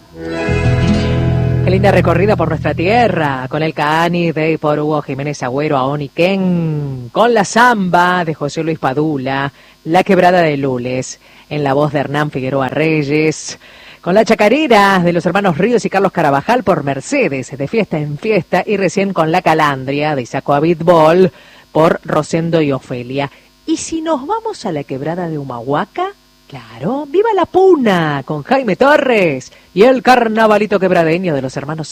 Qué linda recorrida por nuestra tierra, con el Caani de por Hugo Jiménez Agüero, Aoni Ken, con la samba de José Luis Padula, la quebrada de Lules, en la voz de Hernán Figueroa Reyes, con la chacarera de los hermanos Ríos y Carlos Carabajal por Mercedes, de fiesta en fiesta, y recién con la calandria de Isaco Abitbol por Rosendo y Ofelia. Y si nos vamos a la quebrada de Humahuaca, claro, ¡viva la Puna! Con Jaime Torres y el carnavalito quebradeño de los hermanos